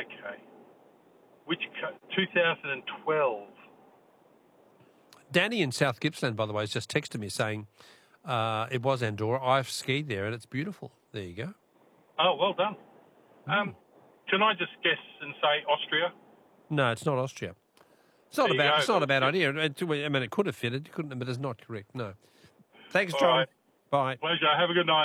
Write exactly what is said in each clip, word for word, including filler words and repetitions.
Okay. Which co- twenty twelve? Danny in South Gippsland, by the way, has just texted me saying uh, it was Andorra. I've skied there and it's beautiful. There you go. Oh, well done. Mm. Um, can I just guess and say Austria? No, it's not Austria. It's not There a you bad. go, It's not but a bad it's idea. It- I mean, it could have fitted, couldn't it? But it's not correct. No. Thanks, All John. right. Bye. Pleasure. Have a good night.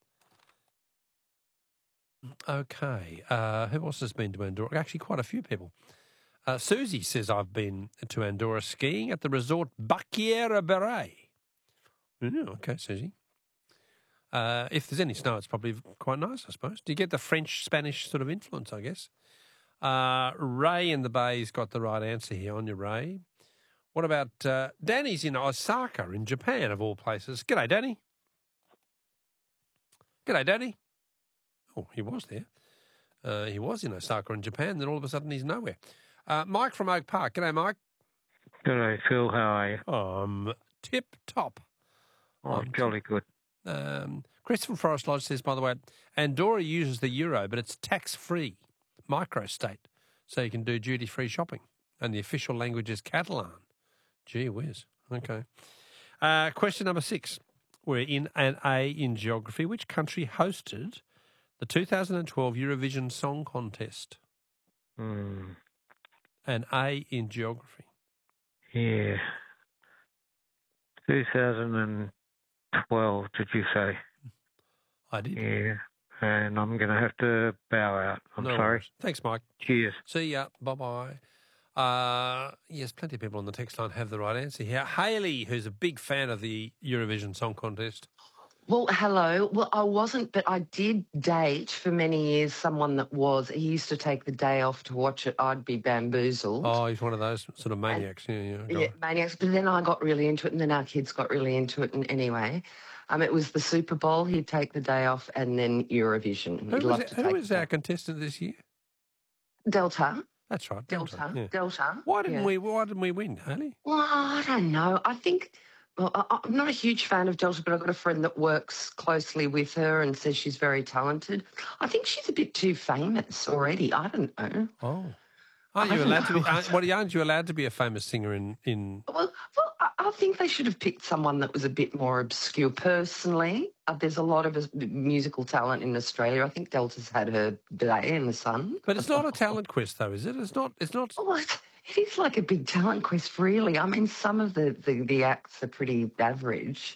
Okay. Uh, who else has been to Andorra? Actually, quite a few people. Uh, Susie says, I've been to Andorra skiing at the resort Baquiera Beret. Yeah, okay, Susie. Uh, if there's any snow, it's probably quite nice, I suppose. Do you get the French-Spanish sort of influence, I guess? Uh, Ray in the Bay's got the right answer here on your Ray. What about uh, Danny's in Osaka in Japan, of all places? G'day, Danny. G'day, Danny. Oh, he was there. Uh, he was in Osaka in Japan, then all of a sudden he's nowhere. Uh, Mike from Oak Park. G'day, Mike. G'day, Phil. How are you? Um, tip-top. Oh, Um, jolly good. Um, Christopher Forest Lodge says, by the way, Andorra uses the euro, but it's tax-free, microstate, so you can do duty-free shopping. And the official language is Catalan. Gee whiz. Okay. Uh, question number six. We're in an A in geography. Which country hosted the two thousand twelve Eurovision Song Contest? Mm, An A in geography. yeah. twenty twelve, did you say? I did. Yeah. And I'm going to have to bow out. I'm No sorry. worries. Thanks, Mike. Cheers. See ya. Bye-bye. Uh, yes, plenty of people on the text line have the right answer here. Hayley, who's a big fan of the Eurovision Song Contest. Well, hello. Well, I wasn't, but I did date for many years someone that was. He used to take the day off to watch it. I'd be bamboozled. Oh, he's one of those sort of maniacs. And, yeah, yeah. Yeah, maniacs. But then I got really into it, and then our kids got really into it. And anyway, um, it was the Super Bowl. He'd take the day off, and then Eurovision. Who He'd was, love it, to who take was the our day. contestant this year? Delta. That's right. Delta. Delta. Yeah. Delta. Why didn't yeah. we? Why didn't we win, Hayley? Well, I don't know. I think. Well, I, I'm not a huge fan of Delta, but I've got a friend that works closely with her and says she's very talented. I think she's a bit too famous already. I don't know. Oh, aren't I you don't allowed to be? know. Aren't, what, aren't you allowed to be a famous singer in in? Well, well, I I think they should have picked someone that was a bit more obscure. Personally, uh, there's a lot of uh, musical talent in Australia. I think Delta's had her day in the sun. But it's not a talent quest, though, is it? It's not. It's not. Oh, it, it is like a big talent quest, really. I mean, some of the, the, the acts are pretty average.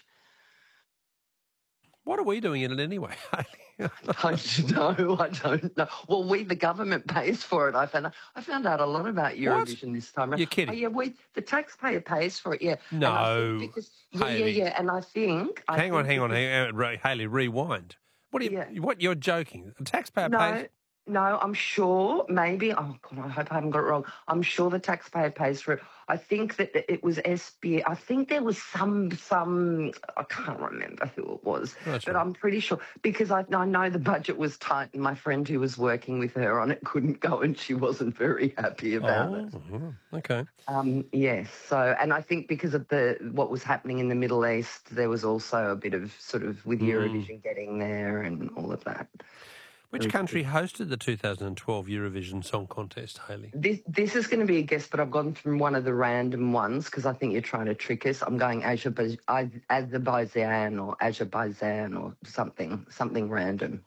What are we doing in it anyway, Hayley? I don't know. I don't know. Well, we the government pays for it. I found I found out a lot about Eurovision this time. You're kidding. Oh, yeah, we the taxpayer pays for it. Yeah. And I No, think because, yeah, yeah, Hayley. yeah. And I think. I hang on, think hang on, because- hang on, Ray- Hayley. Rewind. What are you? Yeah. What you're joking? The taxpayer No, pays. no. I'm sure. Maybe. Oh God, I hope I haven't got it wrong. I'm sure the taxpayer pays for it. I think that it was S B A. I think there was some some. I can't remember who it was, That's but right. I'm pretty sure because I, I know the budget was tight, and my friend who was working with her on it couldn't go, and she wasn't very happy about Oh, it. mhm, okay. Um, yes. So, and I think because of the what was happening in the Middle East, there was also a bit of sort of with Mm. Eurovision getting there and all of that. Which country hosted the two thousand twelve Eurovision Song Contest, Hayley? This this is going to be a guess, but I've gone from one of the random ones because I think you're trying to trick us. I'm going Azerbaijan, Azerbaijan or Azerbaijan or something, something random.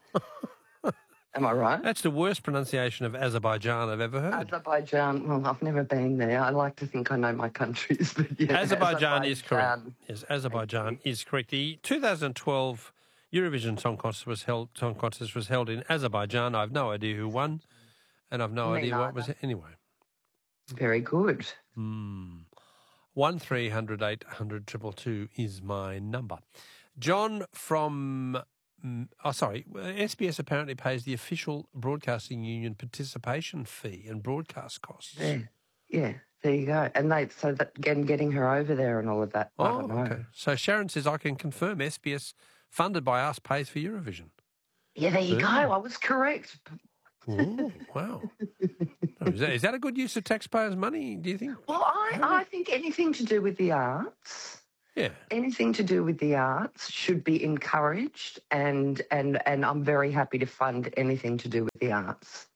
Am I right? That's the worst pronunciation of Azerbaijan I've ever heard. Azerbaijan. Well, I've never been there. I like to think I know my countries, but yeah, Azerbaijan is correct. Azerbaijan. Yes, Azerbaijan is correct. The two thousand twelve Eurovision Song Contest was held. Song Contest was held in Azerbaijan. I've no idea who won, and I've no Me idea what neither. was anyway. Very good. Hmm. One three hundred eight hundred triple two is my number. John from. mm, Oh, sorry. S B S apparently pays the official Broadcasting Union participation fee and broadcast costs. Yeah, yeah. There you go. And they so that again getting her over there and all of that. I Oh, don't know. okay. So Sharon says I can confirm S B S funded by us pays for Eurovision. Yeah, there you Yeah. go. I was correct. Ooh, wow. Oh, is, that, is that a good use of taxpayers' money, do you think? Well, I, I think anything to do with the arts, Yeah. anything to do with the arts should be encouraged, and and and I'm very happy to fund anything to do with the arts.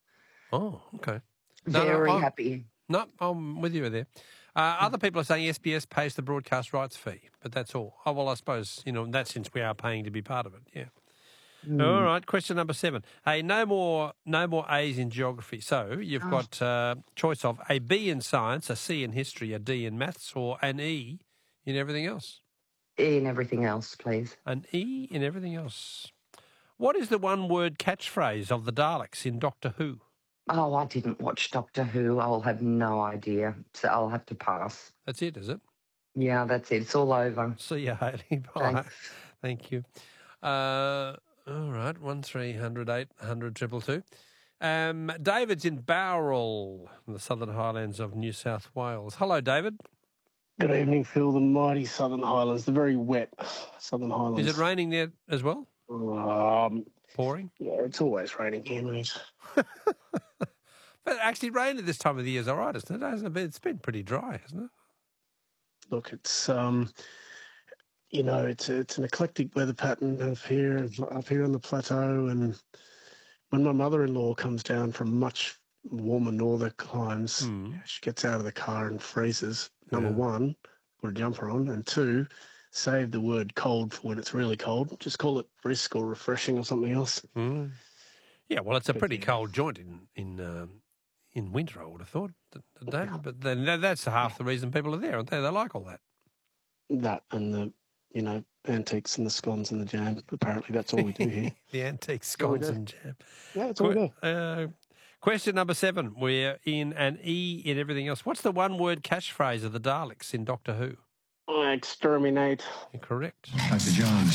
Oh, okay. No, no, Very I'm- happy. No, I'm with you there. Uh, other people are saying S B S pays the broadcast rights fee, but that's all. Oh, well, I suppose, you know, in that sense we are paying to be part of it, yeah. All right, question number seven. Hey, no more no more A's in geography. So you've Oh. got uh, choice of a B in science, a C in history, a D in maths, or an E in everything else. E and everything else, please. An E in everything else. What is the one-word catchphrase of the Daleks in Doctor Who? Oh, I didn't watch Doctor Who. I'll have no idea. So I'll have to pass. That's it, is it? Yeah, that's it. It's all over. See you, Hayley. Bye. Thanks. Thank you. Uh, all right, one three hundred eight hundred triple two. Um, David's in Bowral, in the Southern Highlands of New South Wales. Hello, David. Good evening, Phil. The mighty Southern Highlands, the very wet Southern Highlands. Is it raining there as well? Um, Pouring? yeah, it's always raining here, mate. But actually, rain at this time of the year is all right, isn't it? Hasn't it been, it's been pretty dry, hasn't it? Look, it's um, you know, it's it's an eclectic weather pattern up here, up here on the plateau, and when my mother-in-law comes down from much warmer northern climes, Hmm. she gets out of the car and freezes. Number Yeah. one, put a jumper on, and two, save the word cold for when it's really cold. Just call it brisk or refreshing or something else. Mm. Yeah, well, it's a But, pretty yeah. cold joint in in um, in winter, I would have thought, David. But then that- that's half the reason people are there, aren't they? They like all that. That and the, you know, antiques and the scones and the jam. Apparently, that's all we do here. The antique all we scones do. and jam. Yeah, that's all we do. Uh, question number seven. We're in an E in everything else. What's the one-word catchphrase of the Daleks in Doctor Who? Exterminate. Correct. Doctor Jones.